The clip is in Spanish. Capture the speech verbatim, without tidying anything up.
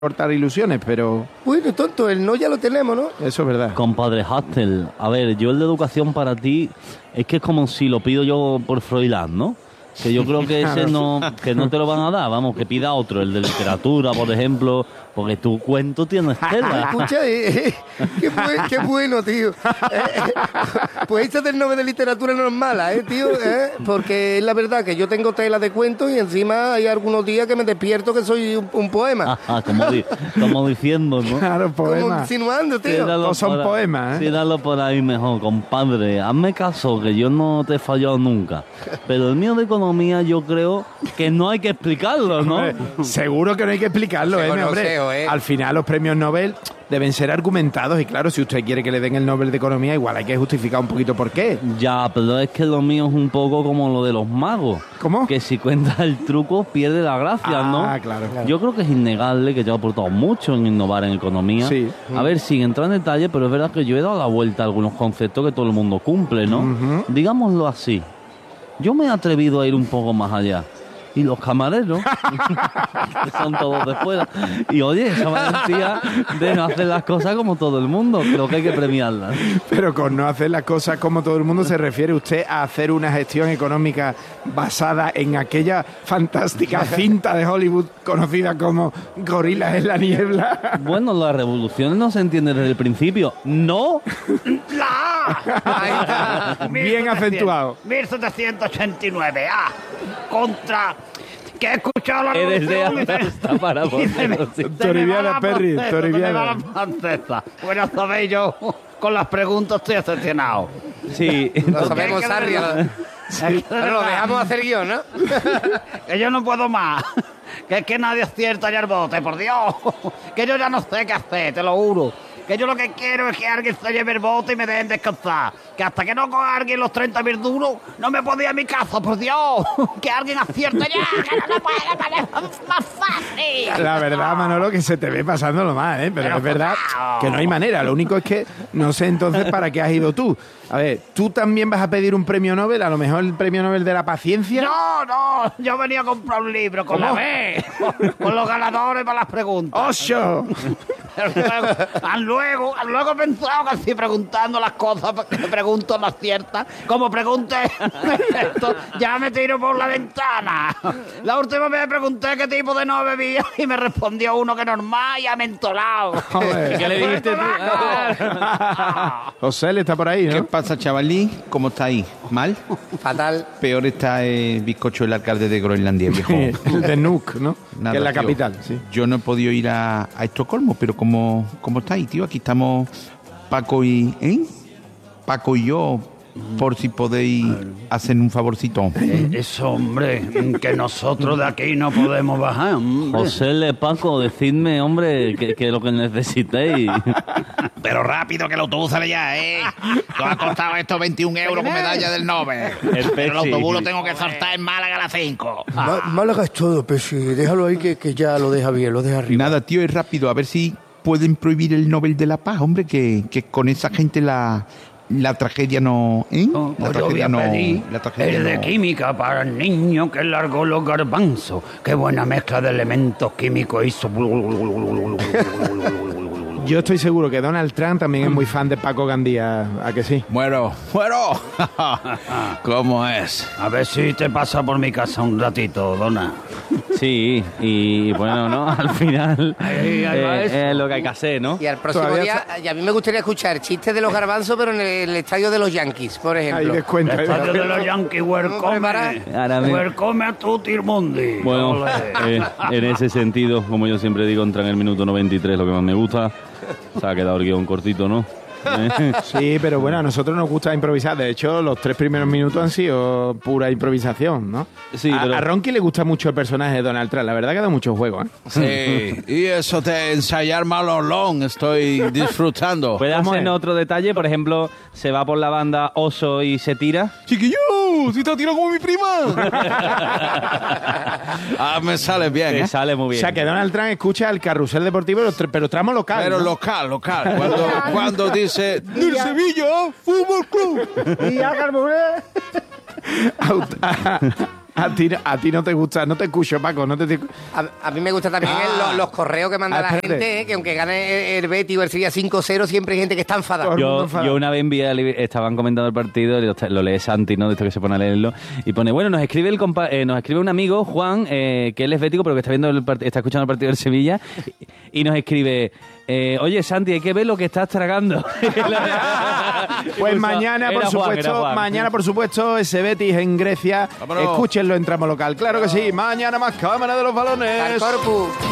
cortar ilusiones, pero... Bueno, tonto, el no ya lo tenemos, ¿no? Eso es verdad. Compadre Hastel, a ver, yo el de educación para ti es que es como si lo pido yo por Froilán, ¿no? Que yo creo que ese no, que no te lo van a dar, vamos, que pida otro, el de literatura, por ejemplo, porque tu cuento tiene tela. Escucha, eh, eh, qué, bu- qué bueno, tío. Eh, eh, pues esta del Nobel de literatura no es mala, ¿eh, tío? ¿Eh? Porque es la verdad que yo tengo tela de cuentos y encima hay algunos días que me despierto que soy un, un poema. Ajá, como, di- como diciendo, ¿no? Claro, Como poemas. insinuando, tío. Tíralo Todos son por ahí- poemas, ¿eh? Tíralo por ahí mejor, compadre. Hazme caso, que yo no te he fallado nunca. Pero el mío de economía yo creo que no hay que explicarlo, ¿no? Hombre, seguro que no hay que explicarlo, Se ¿eh, conoce, hombre? ¿eh? Al final los premios Nobel deben ser argumentados y claro, si usted quiere que le den el Nobel de Economía, igual hay que justificar un poquito por qué. Ya, pero es que lo mío es un poco como lo de los magos. ¿Cómo? Que si cuentas el truco pierde la gracia, ¿no? Ah, claro. Yo creo que es innegable que yo he aportado mucho en innovar en economía. Sí. A ver, sin entrar en detalle, pero es verdad que yo he dado la vuelta a algunos conceptos que todo el mundo cumple, ¿no? Ujú. Digámoslo así. Yo me he atrevido a ir un poco más allá. Y los camareros, que son todos de fuera. Y oye, esa valentía de no hacer las cosas como todo el mundo, creo que hay que premiarlas. Pero con no hacer las cosas como todo el mundo, ¿se refiere usted a hacer una gestión económica basada en aquella fantástica cinta de Hollywood conocida como Gorilas en la niebla? Bueno, las revoluciones no se entienden desde el principio. ¡No! Ahí está. Bien acentuado. mil setecientos ochenta y nueve, ah, contra... Que he escuchado la Eres de revolución. Esta para Y se me- vosotros, sí. se me Toribiana, va la Perry, francesa, se me Toribiana. va la francesa. Bueno, sabéis, yo con las preguntas estoy excepcionado. Sí, Lo entonces- sabemos, Sarri. Pero lo dejamos hacer guión, ¿no? Que yo no puedo más. Que es que nadie acierta ya el bote, por Dios. Que yo ya no sé qué hacer, te lo juro. Que yo lo que quiero es que alguien se lleve el bote y me dejen descansar. Que hasta que no coja alguien los treinta mil duros, no me puedo ir a mi casa, por Dios. Que alguien acierte ya, que no lo puede poner más fácil. La verdad, Manolo, que se te ve pasándolo mal, ¿eh? Pero, Pero es verdad claro. que no hay manera. Lo único es que no sé entonces para qué has ido tú. A ver, ¿tú también vas a pedir un premio Nobel? A lo mejor el premio Nobel de la paciencia. No, no, yo venía a comprar un libro con ¿Cómo? la B, con los ganadores para las preguntas. ¡Ocho! Luego, ah, luego, ah, luego he pensado que si preguntando las cosas que pregunto las ciertas, como pregunte esto, ya me tiro por la ventana. La última vez pregunté qué tipo de no bebía y me respondió uno que normal y amentolado. Joder. ¿Qué le dijiste tú? José, le está por ahí, ¿Qué ¿no? pasa, chavalín? ¿Cómo está ahí? ¿Mal? Fatal. Peor está el bizcocho del alcalde de Groenlandia, viejo. El de Nuuk, ¿no? Nada, que es la tío. capital, sí. Yo no he podido ir a, a Estocolmo, pero ¿cómo, ¿cómo estáis, tío? Aquí estamos Paco y... ¿Eh? Paco y yo, por si podéis hacer un favorcito. Eso, hombre, que nosotros de aquí no podemos bajar, hombre. José Le Paco, decidme, hombre, que, que lo que necesitéis. Pero rápido, que el autobús sale ya, ¿eh? Nos ha costado estos veintiún euros con medalla del Nobel. El Pero el Pepsi. autobús lo tengo que saltar en Málaga a las cinco. Ma- Málaga es todo, Pesi. Déjalo ahí que, que ya lo deja bien, lo deja arriba. Nada, tío, es rápido. A ver si pueden prohibir el Nobel de la Paz, hombre, que, que con esa gente la, la tragedia no... ¿eh? No, La pues yo voy a pedir la tragedia el de no- química para el niño que largó los garbanzos. Qué buena mezcla de elementos químicos hizo. Yo estoy seguro que Donald Trump también es muy fan de Paco Gandía, ¿a que sí? Muero, muero. ¿Cómo es? A ver si te pasa por mi casa un ratito, Dona. Sí, y bueno, ¿no? Al final Ahí- ahí va eh, eso. es lo que hay que hacer, ¿no? Y al próximo Todavía día, y a mí me gustaría escuchar chistes de los garbanzos, pero en el, el estadio de los Yankees, por Ahí ejemplo. descuenta. ahí Estadio de descuenta. los Yankees, welcome. Ahora mismo. Welcome a tutti il mundi. Bueno, Ole. eh, en ese sentido, como yo siempre digo, entra en el minuto noventa y tres lo que más me gusta. Se ha quedado el guión cortito, ¿no? Eh, Sí, pero bueno, a nosotros nos gusta improvisar. De hecho, los tres primeros minutos han sido pura improvisación, ¿no? Sí, a, pero- a Ronky le gusta mucho el personaje de Donald Trump. La verdad que da mucho juego, ¿eh? Sí, y eso de ensayar malolón, estoy disfrutando. ¿Puede ¿Cómo hacernos es? otro detalle? Por ejemplo, se va por la banda Oso y se tira. ¡Chiquillo! ¡Si te tiro como mi prima! Ah, me sale bien, Te ¿eh? sale muy O bien. sea, que Donald Trump escucha el carrusel deportivo, pero, tr- pero tramo local. Pero ¿no? local, local. Cuando, cuando dice del Sevilla Fútbol Club. Y ya, Carmuré. Aut- a, A ti, a ti no te gusta, no te escucho, Paco, no te... A, a mí me gusta también Ah. el- los, los correos que manda Ah, la espérate. gente, eh, que aunque gane el Betis o el Sevilla cinco cero, siempre hay gente que está enfadada. Todo el mundo Yo, enfadado. yo una vez envié, al- estaban comentando el partido, lo, lo lee Santi, ¿no? De esto que se pone a leerlo, y pone, bueno, nos escribe el compa- eh, nos escribe un amigo, Juan, eh, que él es bético, pero que está viendo el part- está escuchando el partido del Sevilla, y, y nos escribe, eh, oye, Santi, hay que ver lo que estás tragando. Pues mañana, por Era Juan, supuesto, era Juan. mañana, por supuesto, ese Betis en Grecia. Vámonos. Escúchenlo en Tramo Local. Claro que sí. Mañana más cámara de los balones. Al Corpus.